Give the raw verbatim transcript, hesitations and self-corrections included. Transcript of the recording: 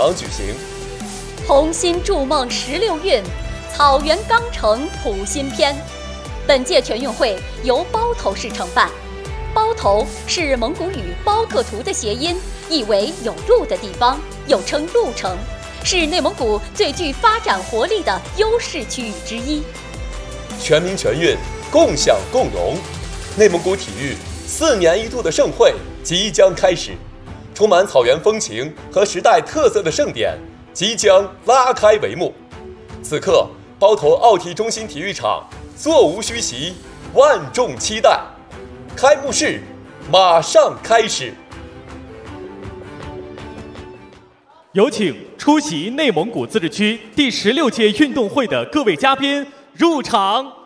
场举行。 红心筑梦十六运，草原钢城谱新篇。本届全运会由包头市承办，包头是蒙古语包特图的谐音，意为有路的地方，又称路城，是内蒙古最具发展活力的优势区域之一。 全民全运，共享共荣，内蒙古体育四年一度的盛会即将开始，充满草原风情和时代特色的盛典即将拉开帷幕。此刻，包头奥体中心体育场座无虚席，万众期待。开幕式马上开始。 有请出席内蒙古自治区第十六届运动会的各位嘉宾入场。